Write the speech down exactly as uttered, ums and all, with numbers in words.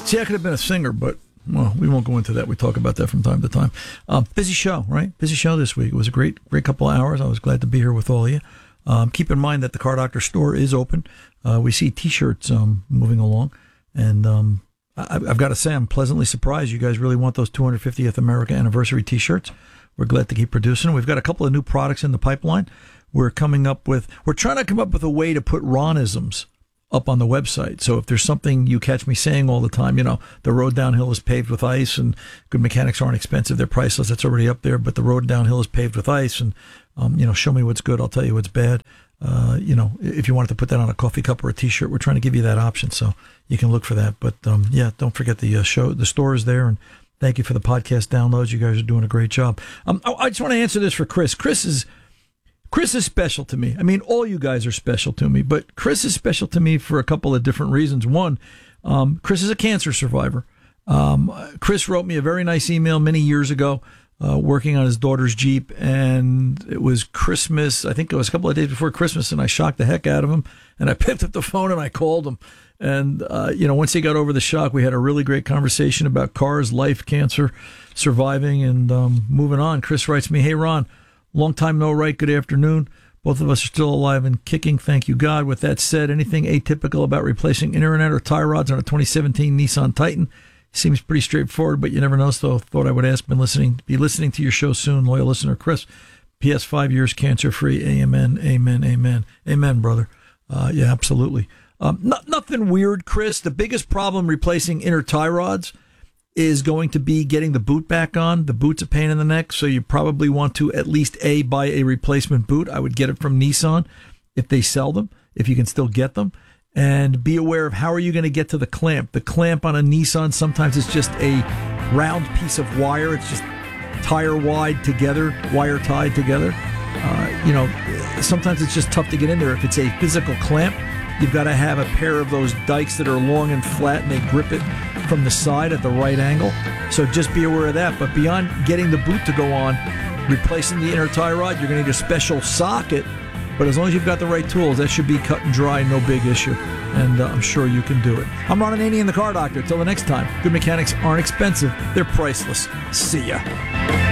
See, I could have been a singer, but, well, we won't go into that. We talk about that from time to time. Um, busy show, right? Busy show this week. It was a great, great couple of hours. I was glad to be here with all of you. Um, keep in mind that the Car Doctor store is open. Uh, we see T-shirts um, moving along. And um, I, I've got to say, I'm pleasantly surprised. You guys really want those two hundred fiftieth America Anniversary T-shirts. We're glad to keep producing them. We've got a couple of new products in the pipeline. We're coming up with, we're trying to come up with a way to put Ronisms up on the website. So if there's something you catch me saying all the time, you know, the road downhill is paved with ice and good mechanics aren't expensive. They're priceless. That's already up there. But the road downhill is paved with ice. And, um, you know, show me what's good. I'll tell you what's bad. Uh, you know, if you wanted to put that on a coffee cup or a T-shirt, we're trying to give you that option. So you can look for that. But, um, yeah, don't forget the uh, show. The store is there. And thank you for the podcast downloads. You guys are doing a great job. Um, I, I just want to answer this for Chris. Chris is, Chris is special to me. I mean, all you guys are special to me, but Chris is special to me for a couple of different reasons. One, um, Chris is a cancer survivor. Um, Chris wrote me a very nice email many years ago, uh, working on his daughter's Jeep, and it was Christmas. I think it was a couple of days before Christmas, and I shocked the heck out of him, and I picked up the phone and I called him. And, uh, you know, once he got over the shock, we had a really great conversation about cars, life, cancer, surviving, and um, moving on. Chris writes me, "Hey, Ron, long time no write. Good afternoon. Both of us are still alive and kicking. Thank you, God. With that said, anything atypical about replacing internet or tie rods on a twenty seventeen Nissan Titan? Seems pretty straightforward, but you never know, so thought I would ask. Been listening, be listening to your show soon. Loyal listener, Chris. P S five years cancer-free. Amen, amen, amen. Amen, brother. Uh, yeah, absolutely. Um, not, nothing weird, Chris. The biggest problem replacing inner tie rods is going to be getting the boot back on. The boot's a pain in the neck, so you probably want to at least A, buy a replacement boot. I would get it from Nissan if they sell them, if you can still get them. And be aware of how are you going to get to the clamp. The clamp on a Nissan, sometimes it's just a round piece of wire. It's just tire wide together, wire tied together. Uh, you know, sometimes it's just tough to get in there. If it's a physical clamp, you've got to have a pair of those dikes that are long and flat and they grip it from the side at the right angle. So just be aware of that. But beyond getting the boot to go on, replacing the inner tie rod, you're going to need a special socket. But as long as you've got the right tools, that should be cut and dry, no big issue. And uh, I'm sure you can do it. I'm Ron Ananian, the Car Doctor. Till the next time, good mechanics aren't expensive. They're priceless. See ya.